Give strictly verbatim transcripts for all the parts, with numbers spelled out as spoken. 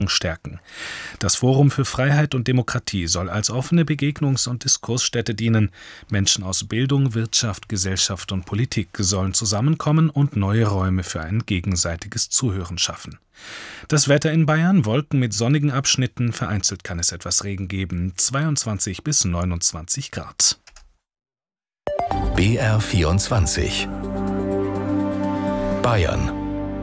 stärken. Das Forum für Freiheit und Demokratie soll als offene Begegnungs- und Diskursstätte dienen. Menschen aus Bildung, Wirtschaft, Gesellschaft und Politik sollen zusammenkommen und neue Räume für ein gegenseitiges Zuhören schaffen. Das Wetter in Bayern: Wolken mit sonnigen Abschnitten, vereinzelt kann es etwas Regen geben, zweiundzwanzig bis neunundzwanzig Grad. B R vierundzwanzig Bayern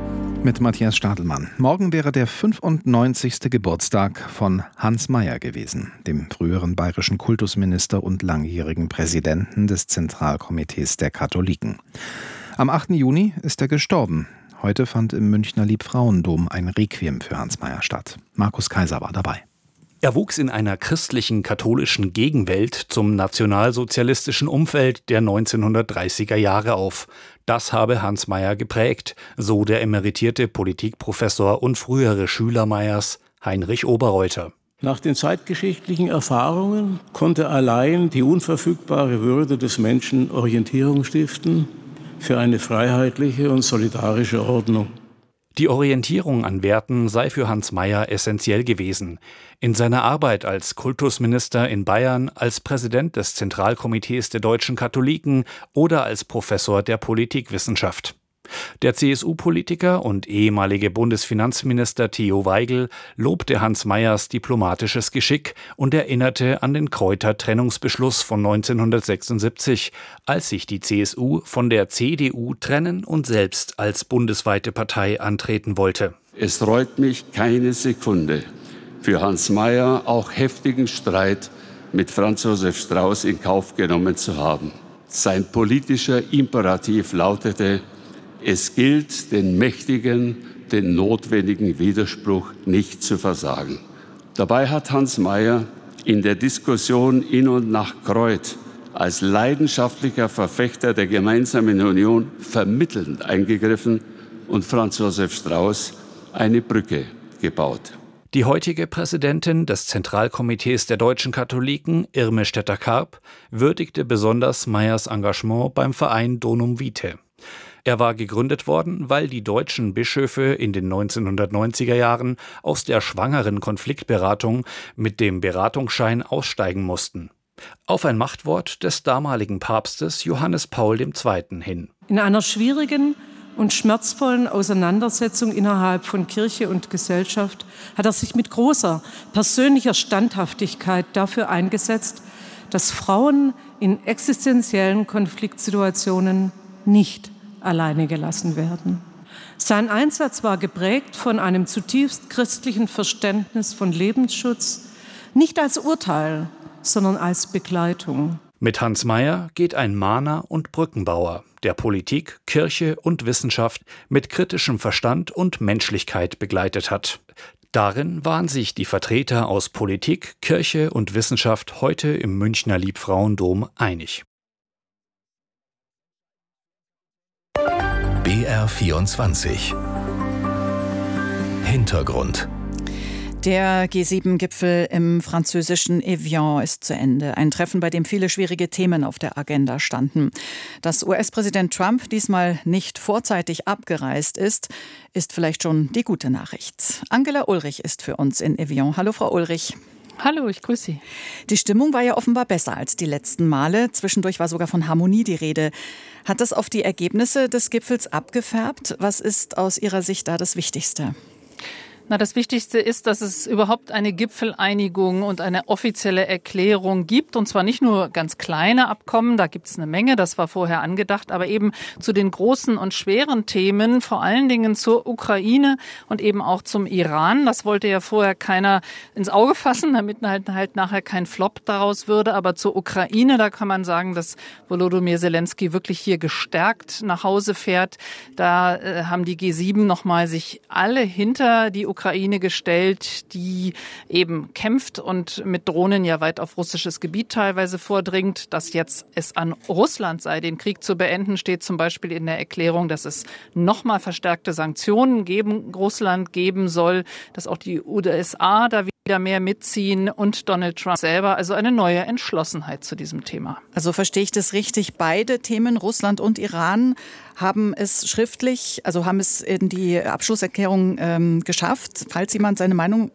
mit Matthias Stadelmann. Morgen wäre der fünfundneunzigste Geburtstag von Hans Mayer gewesen, dem früheren bayerischen Kultusminister und langjährigen Präsidenten des Zentralkomitees der Katholiken. Am achten Juni ist er gestorben. Heute fand im Münchner Liebfrauendom ein Requiem für Hans Mayer statt. Markus Kaiser war dabei. Er wuchs in einer christlichen, katholischen Gegenwelt zum nationalsozialistischen Umfeld der neunzehnhundertdreißiger Jahre auf. Das habe Hans Mayer geprägt, so der emeritierte Politikprofessor und frühere Schüler Mayers, Heinrich Oberreuter. Nach den zeitgeschichtlichen Erfahrungen konnte allein die unverfügbare Würde des Menschen Orientierung stiften für eine freiheitliche und solidarische Ordnung. Die Orientierung an Werten sei für Hans Mayer essentiell gewesen. In seiner Arbeit als Kultusminister in Bayern, als Präsident des Zentralkomitees der deutschen Katholiken oder als Professor der Politikwissenschaft. Der C S U-Politiker und ehemalige Bundesfinanzminister Theo Weigel lobte Hans Mayers diplomatisches Geschick und erinnerte an den Kräuter-Trennungsbeschluss von neunzehnhundertsechsundsiebzig, als sich die C S U von der C D U trennen und selbst als bundesweite Partei antreten wollte. Es reut mich keine Sekunde, für Hans Mayer auch heftigen Streit mit Franz Josef Strauß in Kauf genommen zu haben. Sein politischer Imperativ lautete: Es gilt, den Mächtigen den notwendigen Widerspruch nicht zu versagen. Dabei hat Hans Mayer in der Diskussion in und nach Kreuth als leidenschaftlicher Verfechter der gemeinsamen Union vermittelnd eingegriffen und Franz Josef Strauß eine Brücke gebaut. Die heutige Präsidentin des Zentralkomitees der deutschen Katholiken, Irme Stetter-Karp, würdigte besonders Mayers Engagement beim Verein Donum Vitae. Er war gegründet worden, weil die deutschen Bischöfe in den neunzehnhundertneunziger Jahren aus der schwangeren Konfliktberatung mit dem Beratungsschein aussteigen mussten. Auf ein Machtwort des damaligen Papstes Johannes Paul der Zweite hin. In einer schwierigen und schmerzvollen Auseinandersetzung innerhalb von Kirche und Gesellschaft hat er sich mit großer persönlicher Standhaftigkeit dafür eingesetzt, dass Frauen in existenziellen Konfliktsituationen nicht alleine gelassen werden. Sein Einsatz war geprägt von einem zutiefst christlichen Verständnis von Lebensschutz, nicht als Urteil, sondern als Begleitung. Mit Hans Mayer geht ein Mahner und Brückenbauer, der Politik, Kirche und Wissenschaft mit kritischem Verstand und Menschlichkeit begleitet hat. Darin waren sich die Vertreter aus Politik, Kirche und Wissenschaft heute im Münchner Liebfrauendom einig. B R vierundzwanzig Hintergrund. Der G sieben Gipfel im französischen Evian ist zu Ende. Ein Treffen, bei dem viele schwierige Themen auf der Agenda standen. Dass U S-Präsident Trump diesmal nicht vorzeitig abgereist ist, ist vielleicht schon die gute Nachricht. Angela Ulrich ist für uns in Evian. Hallo, Frau Ulrich. Hallo, ich grüße Sie. Die Stimmung war ja offenbar besser als die letzten Male. Zwischendurch war sogar von Harmonie die Rede. Hat das auf die Ergebnisse des Gipfels abgefärbt? Was ist aus Ihrer Sicht da das Wichtigste? Na, das Wichtigste ist, dass es überhaupt eine Gipfeleinigung und eine offizielle Erklärung gibt. Und zwar nicht nur ganz kleine Abkommen, da gibt es eine Menge, das war vorher angedacht, aber eben zu den großen und schweren Themen, vor allen Dingen zur Ukraine und eben auch zum Iran. Das wollte ja vorher keiner ins Auge fassen, damit halt, halt nachher kein Flop daraus würde. Aber zur Ukraine, da kann man sagen, dass Volodymyr Zelensky wirklich hier gestärkt nach Hause fährt. Da äh, haben die G sieben nochmal sich alle hinter die Ukraine Ukraine gestellt, die eben kämpft und mit Drohnen ja weit auf russisches Gebiet teilweise vordringt. Dass jetzt es an Russland sei, den Krieg zu beenden, steht zum Beispiel in der Erklärung, dass es nochmal verstärkte Sanktionen gegen Russland geben soll, dass auch die U S A da wieder mehr mitziehen und Donald Trump selber. Also eine neue Entschlossenheit zu diesem Thema. Also verstehe ich das richtig? Beide Themen, Russland und Iran, haben es schriftlich, also haben es in die Abschlusserklärung ähm, geschafft. Falls jemand seine Meinung